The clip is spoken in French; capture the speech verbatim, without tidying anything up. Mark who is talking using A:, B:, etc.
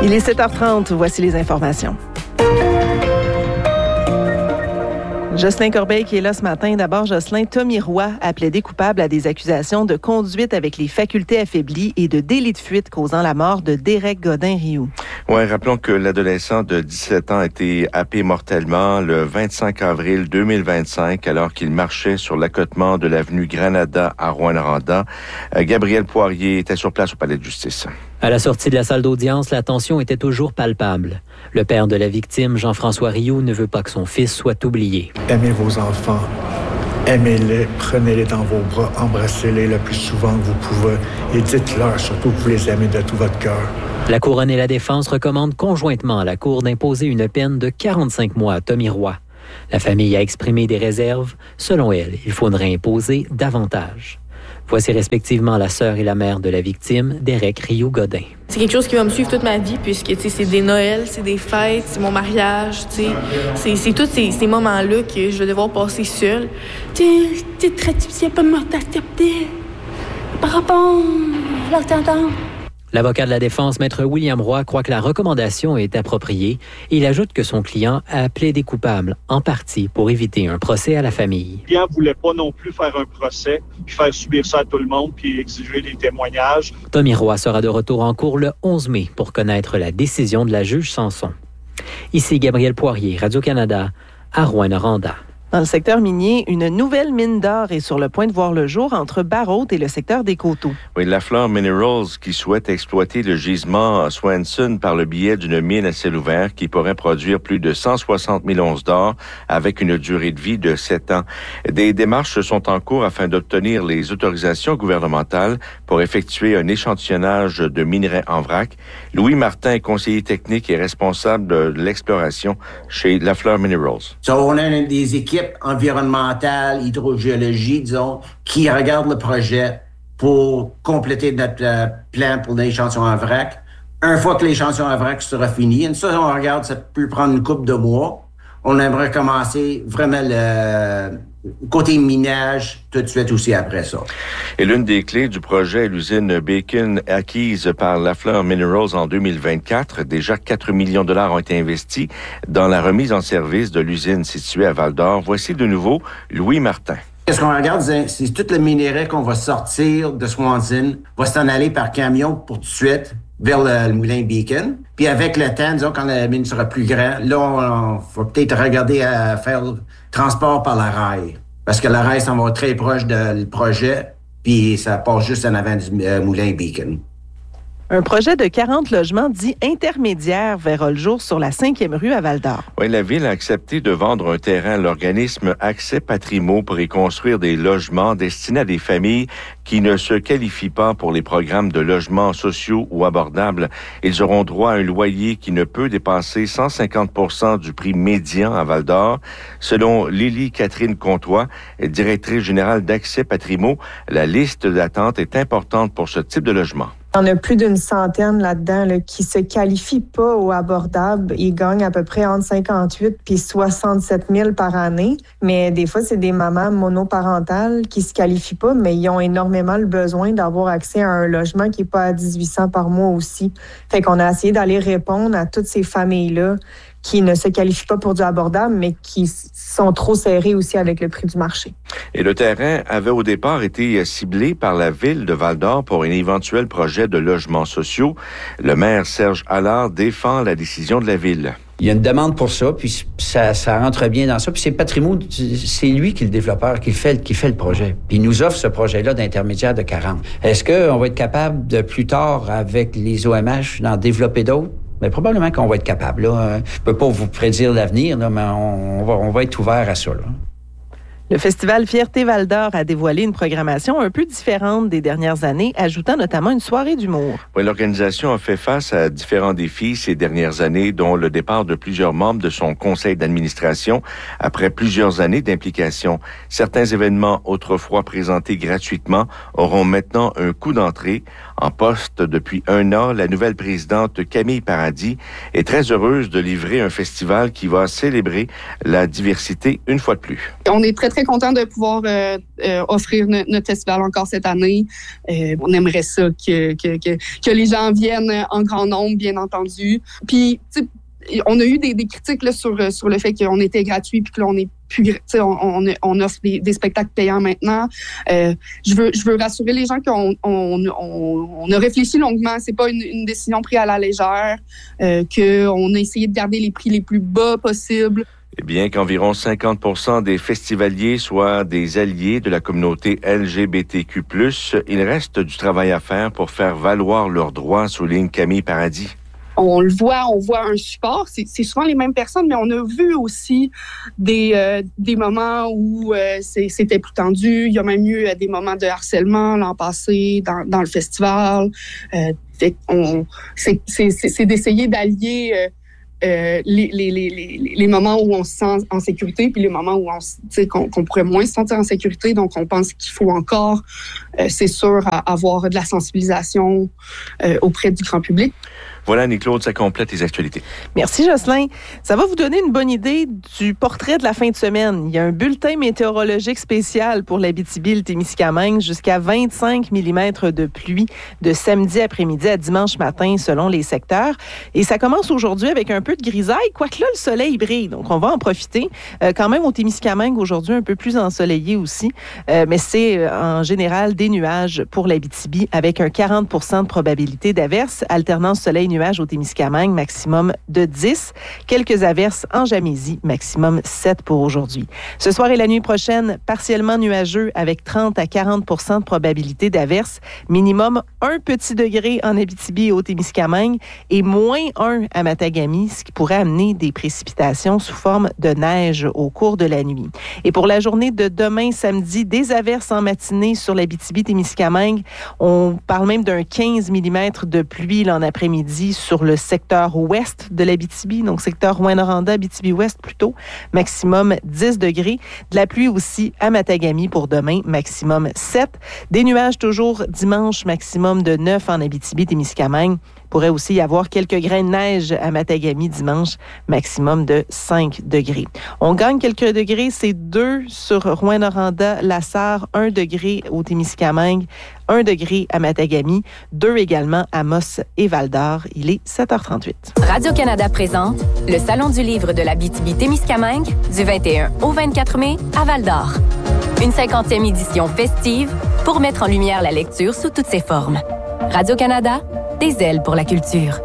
A: Il est sept heures trente, voici les informations. Jocelyn Corbeil qui est là ce matin. D'abord, Jocelyn, Tommy Roy a plaidé coupable à des accusations de conduite avec les facultés affaiblies et de délit de fuite causant la mort de Derek Godin-Rioux.
B: Oui, rappelons que l'adolescent de dix-sept ans a été happé mortellement le vingt-cinq avril deux mille vingt-cinq alors qu'il marchait sur l'accotement de l'avenue Granada à Rouyn-Noranda. Gabriel Poirier était sur place au palais de justice.
C: À la sortie de la salle d'audience, la tension était toujours palpable. Le père de la victime, Jean-François Rioux, ne veut pas que son fils soit oublié.
D: Aimez vos enfants, aimez-les, prenez-les dans vos bras, embrassez-les le plus souvent que vous pouvez et dites-leur surtout que vous les aimez de tout votre cœur.
C: La Couronne et la Défense recommandent conjointement à la Cour d'imposer une peine de quarante-cinq mois à Tommy Roy. La famille a exprimé des réserves. Selon elle, il faudrait imposer davantage. Voici respectivement la sœur et la mère de la victime, Derek Rioux-Godin.
E: C'est quelque chose qui va me suivre toute ma vie, puisque c'est des Noëls, c'est des fêtes, c'est mon mariage, c'est, c'est tous ces, ces moments-là que je vais devoir passer seule.
F: C'est très difficile pour moi d'accepter par rapport à l'entendant.
C: L'avocat de la défense, maître William Roy, croit que la recommandation est appropriée et il ajoute que son client a plaidé coupable, en partie, pour éviter un procès à la famille.
G: Le client ne voulait pas non plus faire un procès, puis faire subir ça à tout le monde, puis exiger des témoignages.
C: Tommy Roy sera de retour en cours le onze mai pour connaître la décision de la juge Sanson. Ici Gabriel Poirier, Radio-Canada, à Rouyn-Noranda.
A: Dans le secteur minier, une nouvelle mine d'or est sur le point de voir le jour entre Barrault et le secteur des Coteaux.
B: Oui, Lafleur Minerals qui souhaite exploiter le gisement Swanson par le biais d'une mine à ciel ouvert qui pourrait produire plus de cent soixante mille onces d'or avec une durée de vie de sept ans. Des démarches sont en cours afin d'obtenir les autorisations gouvernementales pour effectuer un échantillonnage de minerais en vrac. Louis Martin, conseiller technique et responsable de l'exploration chez Lafleur Minerals.
H: So, on a des équipes environnementale, hydrogéologie, disons, qui regarde le projet pour compléter notre euh, plan pour l'échantillon en vrac. Une fois que l'échantillon en vrac sera fini, ça, on regarde, ça peut prendre une couple de mois. On aimerait commencer vraiment le côté minage tout de suite aussi après ça.
B: Et l'une des clés du projet est l'usine Bacon acquise par Lafleur Minerals en deux mille vingt-quatre. Déjà quatre millions de dollars ont été investis dans la remise en service de l'usine située à Val-d'Or. Voici de nouveau Louis Martin.
H: Qu'est-ce qu'on regarde, c'est tout le minerai qu'on va sortir de Swanson, va s'en aller par camion pour tout de suite vers le, le moulin Beacon. Puis avec le temps, disons, quand la mine sera plus grande, là, on, on va peut-être regarder à faire le transport par la rail. Parce que la rail s'en va très proche du projet, puis ça passe juste en avant du euh, moulin Beacon.
A: Un projet de quarante logements dits intermédiaires verra le jour sur la cinquième rue à Val-d'Or.
B: Oui, la Ville a accepté de vendre un terrain à l'organisme Accès Patrimo pour y construire des logements destinés à des familles qui ne se qualifient pas pour les programmes de logements sociaux ou abordables. Ils auront droit à un loyer qui ne peut dépasser cent cinquante pour cent du prix médian à Val-d'Or. Selon Lily Catherine Comtois, directrice générale d'Accès Patrimo, la liste d'attente est importante pour ce type de logement.
I: Il y en a plus d'une centaine là-dedans là, qui se qualifient pas au abordable. Ils gagnent à peu près entre cinquante-huit puis soixante-sept mille par année. Mais des fois, c'est des mamans monoparentales qui se qualifient pas, mais ils ont énormément le besoin d'avoir accès à un logement qui est pas à dix-huit cents par mois aussi. Fait qu'on a essayé d'aller répondre à toutes ces familles-là qui ne se qualifient pas pour du abordable, mais qui sont trop serrés aussi avec le prix du marché.
B: Et le terrain avait au départ été ciblé par la Ville de Val-d'Or pour un éventuel projet de logements sociaux. Le maire Serge Allard défend la décision de la Ville.
J: Il y a une demande pour ça, puis ça, ça rentre bien dans ça. Puis c'est Patrimo, c'est lui qui est le développeur, qui fait, qui fait le projet. Puis il nous offre ce projet-là d'intermédiaire de quarante. Est-ce qu'on va être capable de, plus tard, avec les O M H, d'en développer d'autres? Mais probablement qu'on va être capable. Là. Je ne peux pas vous prédire l'avenir, là, mais on, on, va, on va être ouvert à ça. Là.
A: Le Festival Fierté Val-d'Or a dévoilé une programmation un peu différente des dernières années, ajoutant notamment une soirée d'humour.
B: Oui, l'organisation a fait face à différents défis ces dernières années, dont le départ de plusieurs membres de son conseil d'administration après plusieurs années d'implication. Certains événements autrefois présentés gratuitement auront maintenant un coût d'entrée. En poste depuis un an, la nouvelle présidente Camille Paradis est très heureuse de livrer un festival qui va célébrer la diversité une fois de plus.
K: On est très, très content de pouvoir euh, euh, offrir no- notre festival encore cette année. Euh, on aimerait ça que, que, que, que les gens viennent en grand nombre, bien entendu. Puis, tu sais, on a eu des, des critiques là, sur, sur le fait qu'on était gratuit puis que là, on est plus, on, on, on offre des, des spectacles payants maintenant. Euh, je veux, je veux rassurer les gens qu'on on, on, on a réfléchi longuement. C'est pas une, une décision prise à la légère. Euh, qu'on a essayé de garder les prix les plus bas possibles.
B: Et bien qu'environ cinquante pour cent des festivaliers soient des alliés de la communauté L G B T Q plus, il reste du travail à faire pour faire valoir leurs droits, souligne Camille Paradis.
K: On le voit, on voit un support. C'est, c'est souvent les mêmes personnes, mais on a vu aussi des, euh, des moments où euh, c'est, c'était plus tendu. Il y a même eu euh, des moments de harcèlement l'an passé dans, dans le festival. Euh, fait, on, c'est, c'est, c'est, c'est d'essayer d'allier euh, euh, les, les, les, les, les moments où on se sent en sécurité puis les moments où on, qu'on, qu'on pourrait moins se sentir en sécurité. Donc, on pense qu'il faut encore, euh, c'est sûr, avoir de la sensibilisation euh, auprès du grand public.
B: Voilà, Annie-Claude, ça complète les actualités.
A: Merci, Jocelyn. Ça va vous donner une bonne idée du portrait de la fin de semaine. Il y a un bulletin météorologique spécial pour l'Abitibi, le Témiscamingue, jusqu'à vingt-cinq millimètres de pluie de samedi après-midi à dimanche matin, selon les secteurs. Et ça commence aujourd'hui avec un peu de grisaille, quoique là, le soleil brille. Donc, on va en profiter. Euh, quand même, au Témiscamingue, aujourd'hui, un peu plus ensoleillé aussi. Euh, mais c'est euh, en général des nuages pour l'Abitibi avec un quarante pour cent de probabilité d'averse, alternance soleil nuages au Témiscamingue, maximum de dix. Quelques averses en Jamaisie, maximum sept pour aujourd'hui. Ce soir et la nuit prochaine, partiellement nuageux avec trente à quarante pour cent de probabilité d'averse, minimum un petit degré en Abitibi et au Témiscamingue et moins un à Matagami, ce qui pourrait amener des précipitations sous forme de neige au cours de la nuit. Et pour la journée de demain, samedi, des averses en matinée sur l'Abitibi-Témiscamingue. On parle même d'un quinze millimètres de pluie là, en après-midi sur le secteur ouest de l'Abitibi, donc secteur Rouyn-Noranda, Abitibi-Ouest plutôt, maximum dix degrés. De la pluie aussi à Matagami pour demain, maximum sept. Des nuages toujours dimanche, maximum de neuf en Abitibi-Témiscamingue. Pourrait aussi y avoir quelques grains de neige à Matagami dimanche, maximum de cinq degrés. On gagne quelques degrés, c'est deux sur Rouyn-Noranda, Lassar, un degré au Témiscamingue, un degré à Matagami, deux également à Moss et Val-d'Or. Il est sept heures trente-huit.
L: Radio-Canada présente le Salon du livre de l'Abitibi-Témiscamingue du vingt et un au vingt-quatre mai à Val-d'Or. Une cinquantième édition festive pour mettre en lumière la lecture sous toutes ses formes. Radio-Canada, des ailes pour la culture.